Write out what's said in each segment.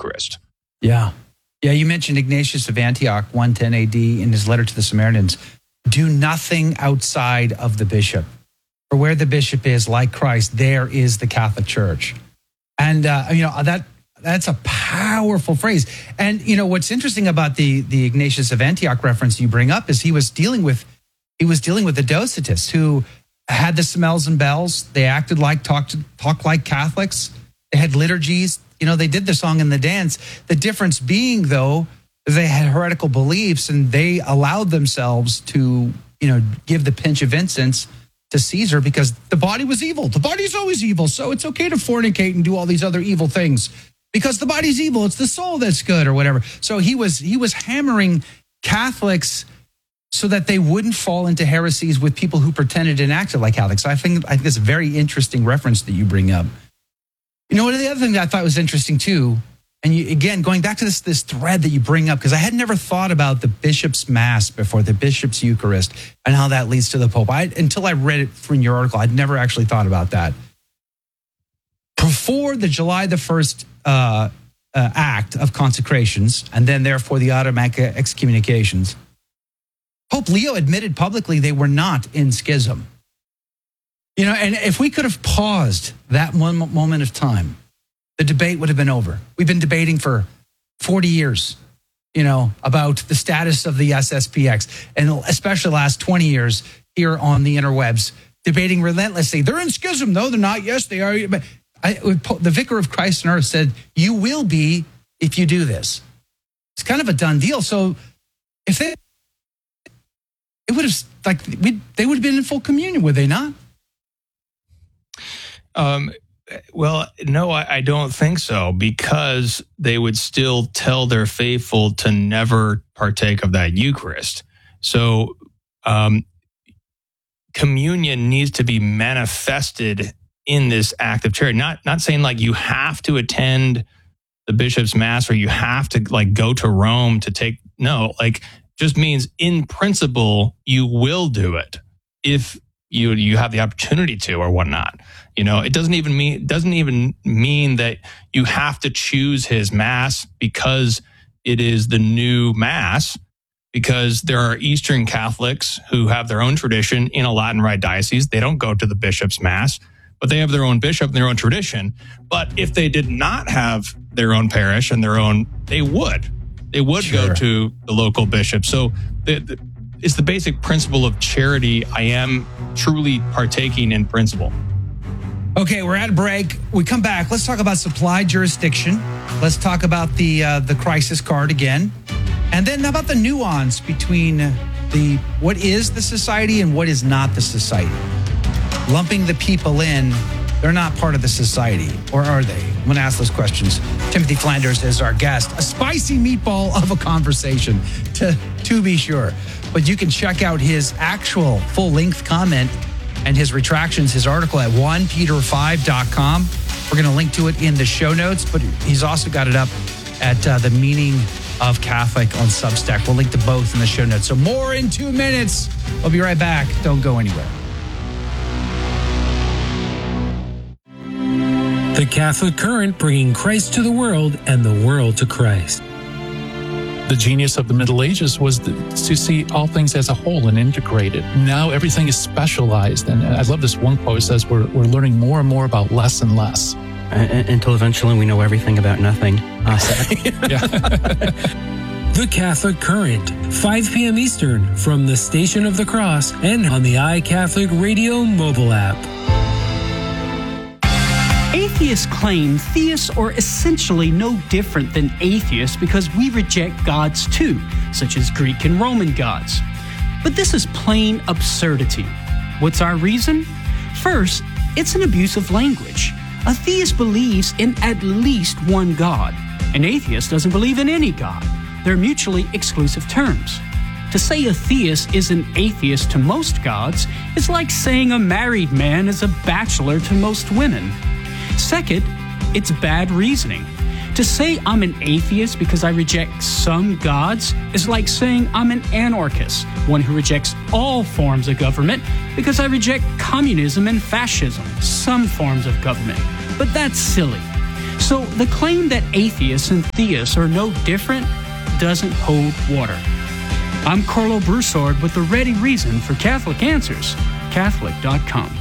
Eucharist. Yeah. Yeah, you mentioned Ignatius of Antioch, 110 AD, in his letter to the Samaritans. Do nothing outside of the bishop. For where the bishop is, like Christ, there is the Catholic Church. And, that's a powerful phrase. And, what's interesting about the Ignatius of Antioch reference you bring up is he was dealing with the Docetists who had the smells and bells. They acted like, talked like Catholics. They had liturgies. They did the song and the dance. The difference being, though, they had heretical beliefs and they allowed themselves to, give the pinch of incense to Caesar because the body was evil. The body's always evil, so it's okay to fornicate and do all these other evil things because the body's evil. It's the soul that's good or whatever. So he was hammering Catholics so that they wouldn't fall into heresies with people who pretended and acted like Catholics. I think it's a very interesting reference that you bring up. One of the other things I thought was interesting too, and again, going back to this thread that you bring up, because I had never thought about the bishop's mass before, the bishop's Eucharist, and how that leads to the Pope. Until I read it from your article, I'd never actually thought about that. Before the July the 1st act of consecrations, and then therefore the automatic excommunications, Pope Leo admitted publicly they were not in schism. And if we could have paused that one moment of time, the debate would have been over. We've been debating for 40 years, about the status of the SSPX, and especially the last 20 years here on the interwebs, debating relentlessly. They're in schism. No, they're not. Yes, they are. But the Vicar of Christ on Earth said, you will be if you do this. It's kind of a done deal. So if they would have been in full communion, would they not? Well, no, I don't think so, because they would still tell their faithful to never partake of that Eucharist. So communion needs to be manifested in this act of charity. Not saying like you have to attend the bishop's mass or you have to like go to Rome to take. No, like just means in principle you will do it if you have the opportunity to or whatnot. It doesn't even mean that you have to choose his mass because it is the new mass, because there are Eastern Catholics who have their own tradition in a Latin Rite diocese. They don't go to the bishop's mass, but they have their own bishop and their own tradition. But if they did not have their own parish and they would Sure. go to the local bishop. So it's the basic principle of charity. I am truly partaking in principle. Okay, we're at a break. We come back. Let's talk about supply jurisdiction. Let's talk about the crisis card again. And then how about the nuance between what is the society and what is not the society? Lumping the people in, they're not part of the society, or are they? I'm going to ask those questions. Timothy Flanders is our guest. A spicy meatball of a conversation, to be sure. But you can check out his actual full-length comment and his retractions, his article at 1peter5.com. We're going to link to it in the show notes, but he's also got it up at The Meaning of Catholic on Substack. We'll link to both in the show notes. So more in 2 minutes. We'll be right back. Don't go anywhere. The Catholic Current, bringing Christ to the world and the world to Christ. The genius of the Middle Ages was to see all things as a whole and integrated. Now everything is specialized. And I love this one quote. It says we're learning more and more about less and less. Until eventually we know everything about nothing. The Catholic Current, 5 p.m. Eastern, from the Station of the Cross and on the iCatholic Radio mobile app. Atheists claim theists are essentially no different than atheists because we reject gods too, such as Greek and Roman gods. But this is plain absurdity. What's our reason? First, it's an abuse of language. A theist believes in at least one God. An atheist doesn't believe in any God. They're mutually exclusive terms. To say a theist is an atheist to most gods is like saying a married man is a bachelor to most women. Second, it's bad reasoning. To say I'm an atheist because I reject some gods is like saying I'm an anarchist, one who rejects all forms of government because I reject communism and fascism, some forms of government. But that's silly. So the claim that atheists and theists are no different doesn't hold water. I'm Carlo Broussard with the ready reason for Catholic Answers, Catholic.com.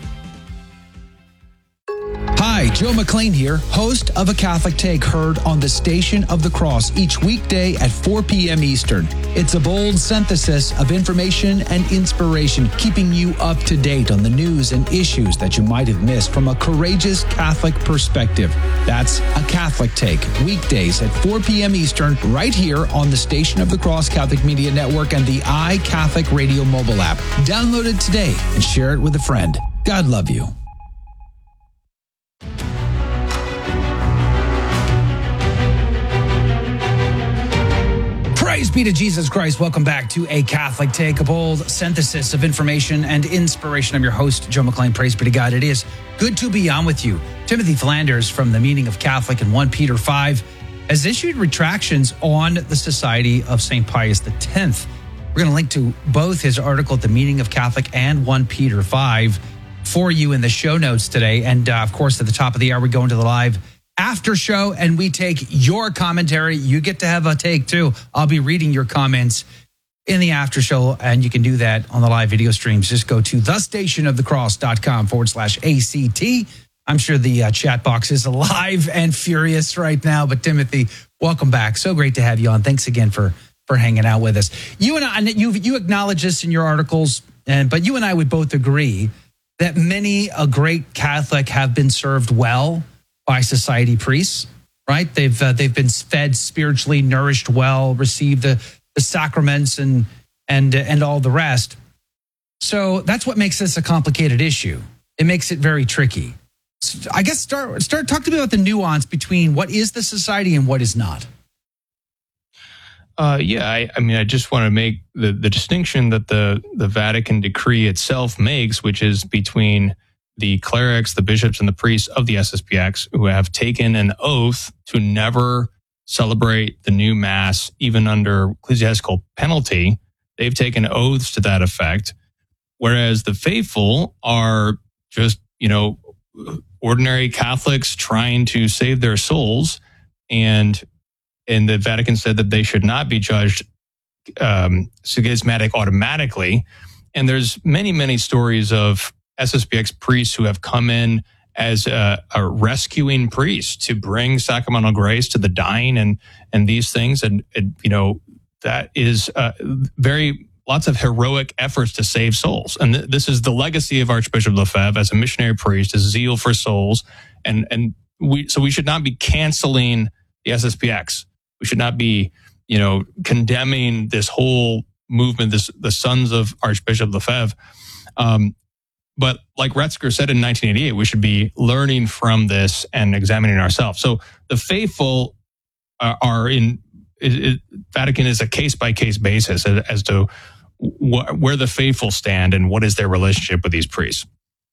Hi, Joe McLean here, host of A Catholic Take, heard on the Station of the Cross each weekday at 4 p.m. Eastern. It's a bold synthesis of information and inspiration, keeping you up to date on the news and issues that you might have missed from a courageous Catholic perspective. That's A Catholic Take, weekdays at 4 p.m. Eastern, right here on the Station of the Cross Catholic Media Network and the iCatholic Radio mobile app. Download it today and share it with a friend. God love you. Praise be to Jesus Christ. Welcome back to A Catholic Take, a bold synthesis of information and inspiration. I'm your host, Joe McLean. Praise be to God. It is good to be on with you. Timothy Flanders from the Meaning of Catholic in 1 Peter 5 has issued retractions on the Society of St. Pius X. We're going to link to both his article at the Meaning of Catholic and 1 Peter 5 for you in the show notes today. And of course, at the top of the hour, we go into the live after show and we take your commentary. You get to have a take too. I'll be reading your comments in the after show, and you can do that on the live video streams. Just go to thestationofthecross.com/ACT. I'm sure the chat box is alive and furious right now. But Timothy, welcome back. So great to have you on. Thanks again for hanging out with us. You and I, you acknowledge this in your articles, but you and I would both agree that many a great Catholic have been served well by society priests, right? They've been fed spiritually, nourished well, received the sacraments and all the rest. So that's what makes this a complicated issue. It makes it very tricky. So I guess start talk to me about the nuance between what is the society and what is not. I mean, I just want to make the distinction that the Vatican decree itself makes, which is between the clerics, the bishops, and the priests of the SSPX who have taken an oath to never celebrate the new Mass, even under ecclesiastical penalty. They've taken oaths to that effect, whereas the faithful are just, ordinary Catholics trying to save their souls, and the Vatican said that they should not be judged schismatic automatically. And there's many, many stories of SSPX priests who have come in as a rescuing priest to bring sacramental grace to the dying and these things. And that is lots of heroic efforts to save souls. And this is the legacy of Archbishop Lefebvre as a missionary priest, his zeal for souls. And we should not be canceling the SSPX. We should not be, condemning this whole movement, the sons of Archbishop Lefebvre. But like Retzinger said in 1988, we should be learning from this and examining ourselves. So the faithful are Vatican is a case-by-case basis as to where the faithful stand and what is their relationship with these priests.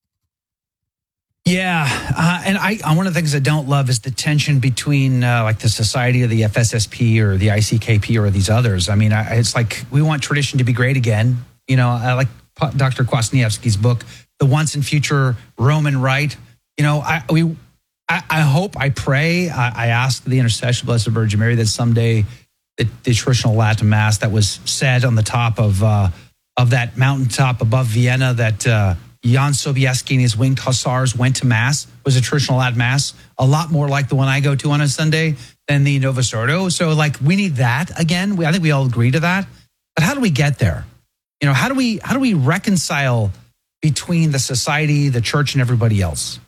Yeah, and one of the things I don't love is the tension between like the Society or the FSSP or the ICKP or these others. I mean, it's like we want tradition to be great again. I like Dr. Kwasniewski's book, The Once and Future Roman Rite. I hope, I pray, I ask the intercession of Blessed Virgin Mary that someday the traditional Latin Mass that was said on the top of that mountaintop above Vienna that Jan Sobieski and his winged hussars went to Mass was a traditional Latin Mass, a lot more like the one I go to on a Sunday than the Novus Ordo. So we need that again. I think we all agree to that. But how do we get there? How do we reconcile between the society, the church, and everybody else?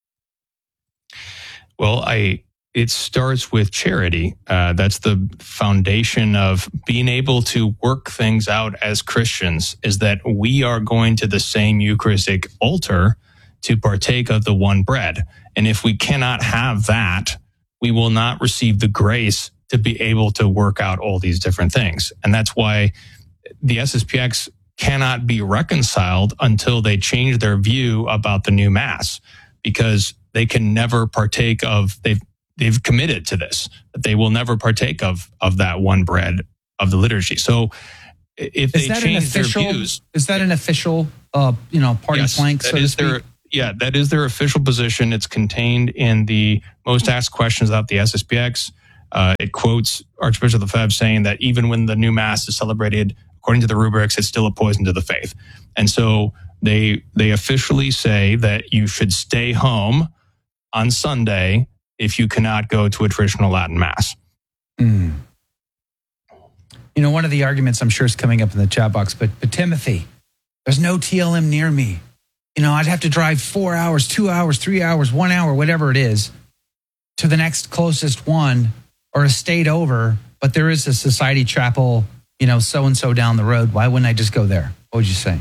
Well, it starts with charity. That's the foundation of being able to work things out as Christians, is that we are going to the same Eucharistic altar to partake of the one bread. And if we cannot have that, we will not receive the grace to be able to work out all these different things. And that's why the SSPX cannot be reconciled until they change their view about the new Mass, because they can never partake of, they've committed to this, that they will never partake of that one bread of the liturgy. So if they change their views. Is that an official, party plank, so to speak? yeah, that is their official position. It's contained in the Most Asked Questions about the SSPX. It quotes Archbishop Lefebvre saying that even when the new Mass is celebrated according to the rubrics, it's still a poison to the faith. And so they officially say that you should stay home on Sunday if you cannot go to a traditional Latin Mass. You know, one of the arguments I'm sure is coming up in the chat box, but Timothy, there's no TLM near me. You know, I'd have to drive 4 hours, 2 hours, 3 hours, 1 hour, whatever it is, to the next closest one or a state over. But there is a Society Chapel, you know, so-and-so down the road. Why wouldn't I just go there? What would you say?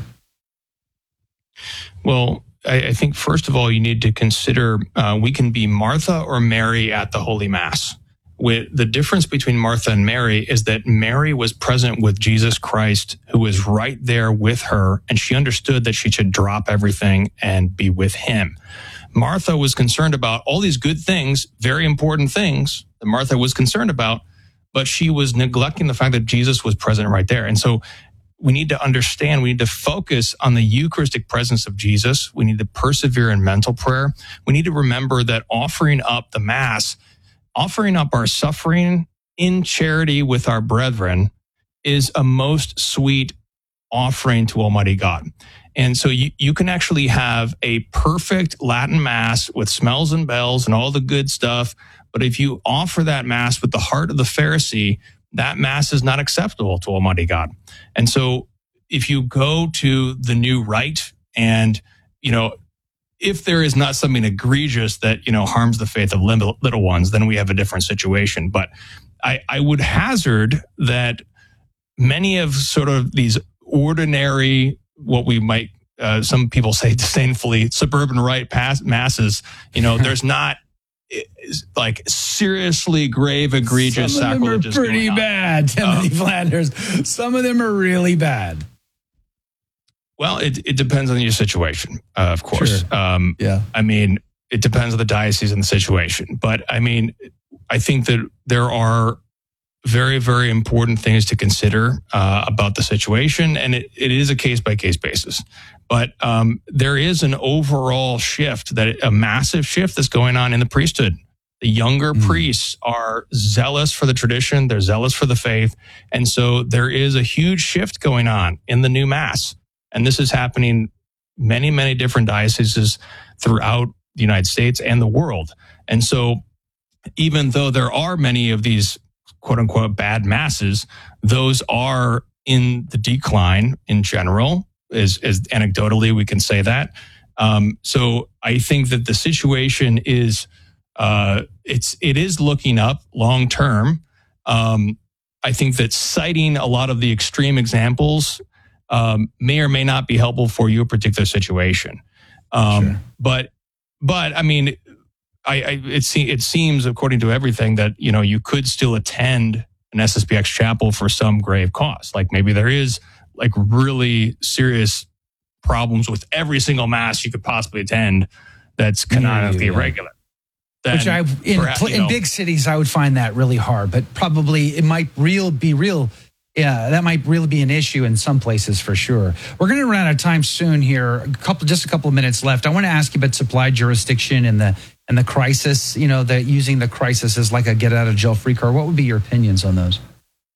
Well, I think, first of all, you need to consider we can be Martha or Mary at the Holy Mass. With the difference between Martha and Mary is that Mary was present with Jesus Christ, who was right there with her, and she understood that she should drop everything and be with him. Martha was concerned about all these good things, very important things that Martha was concerned about, but she was neglecting the fact that Jesus was present right there. And so we need to understand, we need to focus on the Eucharistic presence of Jesus. We need to persevere in mental prayer. We need to remember that offering up the Mass, offering up our suffering in charity with our brethren, is a most sweet offering to Almighty God. And so you can actually have a perfect Latin Mass with smells and bells and all the good stuff. But if you offer that Mass with the heart of the Pharisee, that Mass is not acceptable to Almighty God. And so if you go to the new rite and, you know, if there is not something egregious that, you know, harms the faith of little ones, then we have a different situation. But I would hazard that many of sort of these ordinary, what we might, some people say disdainfully, suburban rite masses, you know, there's not like seriously grave, egregious sacrileges. Some of them are pretty bad, Timothy Flanders. Some of them are really bad. Well, it depends on your situation, of course. Sure. Yeah. I mean, it depends on the diocese and the situation. But I mean, I think that there are very, very important things to consider about the situation. And it is a case-by-case basis. But there is an overall shift, a massive shift that's going on in the priesthood. The younger priests are zealous for the tradition. They're zealous for the faith. And so there is a huge shift going on in the new Mass. And this is happening many, many different dioceses throughout the United States and the world. And so even though there are many of these quote unquote bad masses, those are in the decline in general, as anecdotally we can say that. So I think that the situation is, it is looking up long term. I think that citing a lot of the extreme examples may or may not be helpful for your particular situation. Sure. But I mean, it seems, according to everything, that, you know, you could still attend an SSPX chapel for some grave cause. Like maybe there is like really serious problems with every single Mass you could possibly attend that's canonically irregular. Then Which in big cities, I would find that really hard, but probably it might be real. Yeah, that might really be an issue in some places for sure. We're going to run out of time soon here. Just a couple of minutes left. I want to ask you about supply jurisdiction and the crisis. You know, using the crisis as like a get out of jail free card. What would be your opinions on those?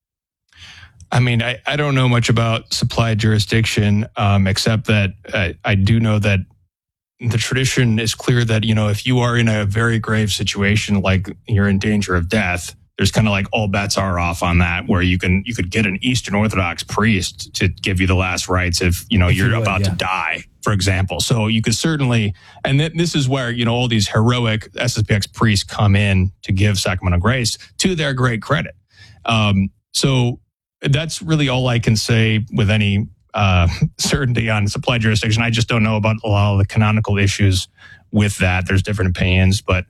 I mean, I don't know much about supply jurisdiction, except that I do know that the tradition is clear that, you know, if you are in a very grave situation, like you're in danger of death, there's kind of like all bets are off on that, where you could get an Eastern Orthodox priest to give you the last rites if, you know, you're about to die, for example. So you could certainly, and this is where, you know, all these heroic SSPX priests come in to give Sacrament of Grace to their great credit. So that's really all I can say with any certainty on supply jurisdiction. I just don't know about a lot of the canonical issues with that. There's different opinions, but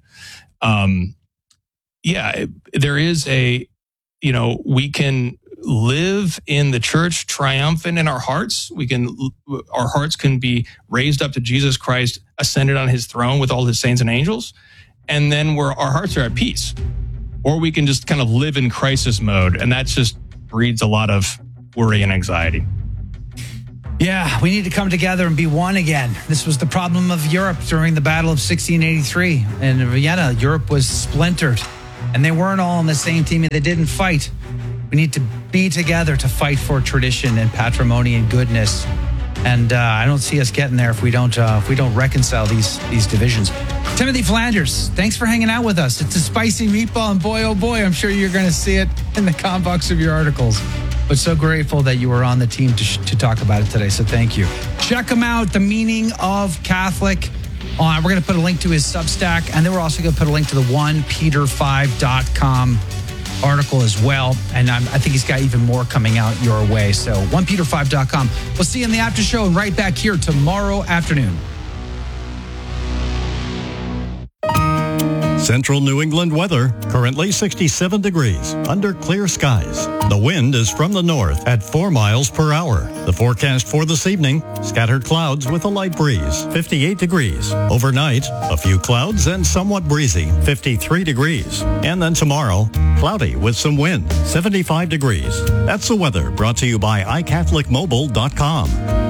yeah, there is you know, we can live in the church triumphant in our hearts. Our hearts can be raised up to Jesus Christ, ascended on his throne with all his saints and angels. And then our hearts are at peace. Or we can just kind of live in crisis mode. And that just breeds a lot of worry and anxiety. Yeah, we need to come together and be one again. This was the problem of Europe during the Battle of 1683. And in Vienna, Europe was splintered. And they weren't all on the same team and they didn't fight. We need to be together to fight for tradition and patrimony and goodness. And I don't see us getting there if we don't reconcile these divisions. Timothy Flanders, thanks for hanging out with us. It's a spicy meatball, and boy, oh boy, I'm sure you're going to see it in the comment box of your articles. But so grateful that you were on the team to talk about it today. So thank you. Check him out, The Meaning of Catholic. We're going to put a link to his Substack, and then we're also going to put a link to the 1peter5.com article as well. And I think he's got even more coming out your way. So 1peter5.com. We'll see you in the after show and right back here tomorrow afternoon. Central New England weather, currently 67 degrees, under clear skies. The wind is from the north at 4 miles per hour. The forecast for this evening, scattered clouds with a light breeze, 58 degrees. Overnight, a few clouds and somewhat breezy, 53 degrees. And then tomorrow, cloudy with some wind, 75 degrees. That's the weather brought to you by iCatholicMobile.com.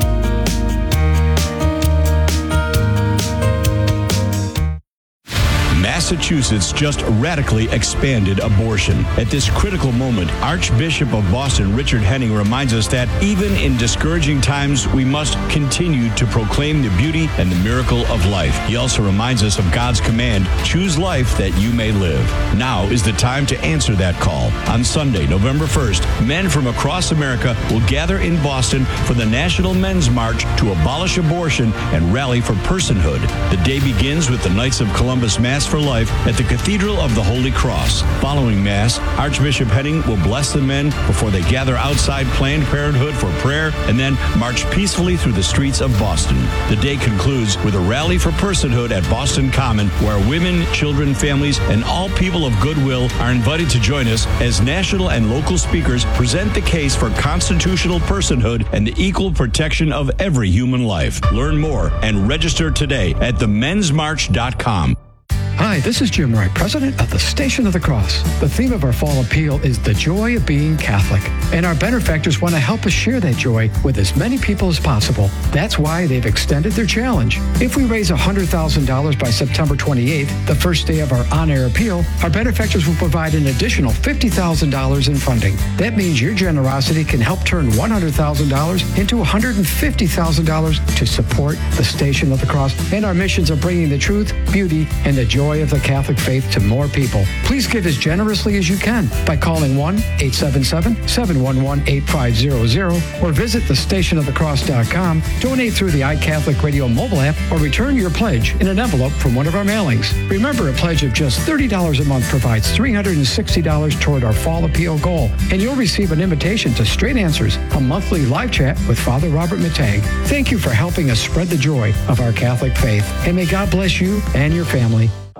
Massachusetts just radically expanded abortion. At this critical moment, Archbishop of Boston Richard Henning reminds us that even in discouraging times, we must continue to proclaim the beauty and the miracle of life. He also reminds us of God's command, choose life that you may live. Now is the time to answer that call. On Sunday, November 1st, men from across America will gather in Boston for the National Men's March to abolish abortion and rally for personhood. The day begins with the Knights of Columbus Mass for Life at the Cathedral of the Holy Cross. Following Mass, Archbishop Henning will bless the men before they gather outside Planned Parenthood for prayer and then march peacefully through the streets of Boston. The day concludes with a rally for personhood at Boston Common, where women, children, families, and all people of goodwill are invited to join us as national and local speakers present the case for constitutional personhood and the equal protection of every human life. Learn more and register today at themensmarch.com. Hi, this is Jim Wright, president of the Station of the Cross. The theme of our fall appeal is the joy of being Catholic. And our benefactors want to help us share that joy with as many people as possible. That's why they've extended their challenge. If we raise $100,000 by September 28th, the first day of our on-air appeal, our benefactors will provide an additional $50,000 in funding. That means your generosity can help turn $100,000 into $150,000 to support the Station of the Cross and our missions of bringing the truth, beauty, and the joy of the Catholic faith to more people. Please give as generously as you can by calling 1-877-711-8500 or visit thestationofthecross.com, donate through the iCatholic Radio mobile app, or return your pledge in an envelope from one of our mailings. Remember, a pledge of just $30 a month provides $360 toward our fall appeal goal, and you'll receive an invitation to Straight Answers, a monthly live chat with Father Robert Matang. Thank you for helping us spread the joy of our Catholic faith, and may God bless you and your family.